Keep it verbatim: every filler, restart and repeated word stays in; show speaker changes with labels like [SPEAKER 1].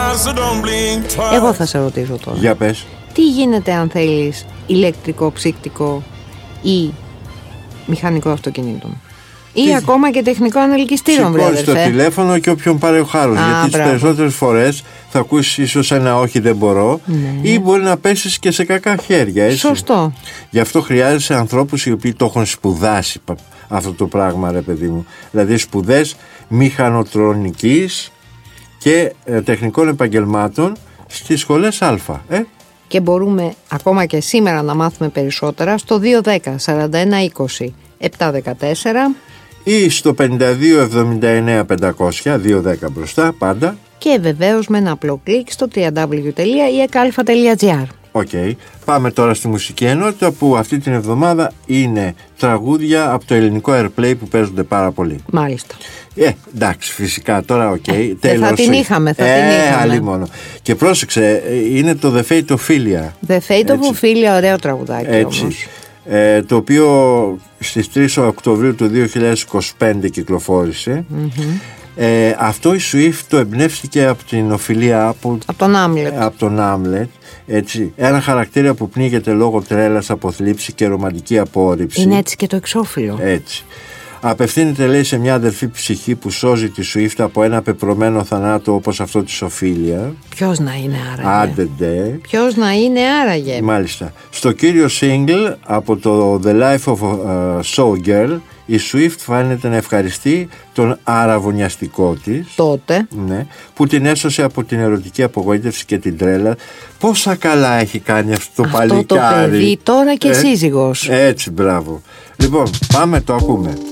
[SPEAKER 1] Εγώ θα σε ρωτήσω τώρα.
[SPEAKER 2] Για πες.
[SPEAKER 1] Τι γίνεται αν θέλεις ηλεκτρικό ψύκτικο ή μηχανικό αυτοκινήτο? Ή τι... ακόμα και τεχνικό ανελκυστήριο, βρε αδερφέ.
[SPEAKER 2] Σηκώνεις το τηλέφωνο και όποιον πάρει ο χάρος.
[SPEAKER 1] Α,
[SPEAKER 2] γιατί τις περισσότερες φορές θα ακούσεις ίσως ένα όχι δεν μπορώ, ναι, ή μπορεί να πέσεις και σε κακά χέρια, έτσι.
[SPEAKER 1] Σωστό.
[SPEAKER 2] Γι' αυτό χρειάζεσαι ανθρώπους οι οποίοι το έχουν σπουδάσει αυτό το πράγμα, ρε παιδί μου. Δηλαδή σπουδές μηχανοτρονικής και ε, τεχνικών επαγγελμάτων στις σχολές Α. Ε?
[SPEAKER 1] Και μπορούμε ακόμα και σήμερα να μάθουμε περισσότερα στο δύο δέκα σαράντα ένα είκοσι επτακόσια δεκατέσσερα
[SPEAKER 2] ή στο πενήντα δύο εβδομήντα εννέα πεντακόσια, δύο δέκα μπροστά πάντα.
[SPEAKER 1] Και βεβαίως με ένα απλό κλικ στο double-u double-u double-u τελεία ι εκ αλφα τελεία τζι άρ.
[SPEAKER 2] Οκ. Okay. Πάμε τώρα στη μουσική ενότητα που αυτή την εβδομάδα είναι τραγούδια από το ελληνικό Airplay που παίζονται πάρα πολύ.
[SPEAKER 1] Μάλιστα.
[SPEAKER 2] Ε, εντάξει, φυσικά τώρα, οκ. Okay,
[SPEAKER 1] ε, θα την είχαμε, θα
[SPEAKER 2] ε,
[SPEAKER 1] την είχαμε.
[SPEAKER 2] Άλλη μόνο. Και πρόσεξε, είναι το The Fate of Ophelia.
[SPEAKER 1] The Fate of Ophelia, ωραίο τραγουδάκι
[SPEAKER 2] έτσι.
[SPEAKER 1] Όμως.
[SPEAKER 2] Ε, το οποίο στις τρεις Οκτωβρίου του δύο χιλιάδες είκοσι πέντε κυκλοφόρησε. Mm-hmm. Ε, αυτό η Swift το εμπνεύστηκε από την οφειλία από,
[SPEAKER 1] από τον Άμλετ.
[SPEAKER 2] Από τον Άμλετ, έτσι. Ένα χαρακτήρα που πνίγεται λόγω τρέλας, αποθλίψη και ρομαντική απόρριψη.
[SPEAKER 1] Είναι έτσι και το εξώφυλλο.
[SPEAKER 2] Έτσι. Απευθύνεται, λέει, σε μια αδελφή ψυχή που σώζει τη Swift από ένα πεπρωμένο θανάτο όπως αυτό της Οφίλια.
[SPEAKER 1] Ποιος να είναι άραγε?
[SPEAKER 2] Άντε.
[SPEAKER 1] Ποιος να είναι άραγε?
[SPEAKER 2] Μάλιστα. Στο κύριο single από το The Life of a Showgirl, η Swift φαίνεται να ευχαριστεί τον αραβωνιαστικό της,
[SPEAKER 1] τότε,
[SPEAKER 2] ναι, που την έσωσε από την ερωτική απογοήτευση και την τρέλα. Πόσα καλά έχει κάνει αυτό το
[SPEAKER 1] αυτό
[SPEAKER 2] παλικάρι.
[SPEAKER 1] Το παιδί τώρα και
[SPEAKER 2] ε,
[SPEAKER 1] σύζυγος.
[SPEAKER 2] Έτσι, μπράβο. Λοιπόν, πάμε, το ακούμε.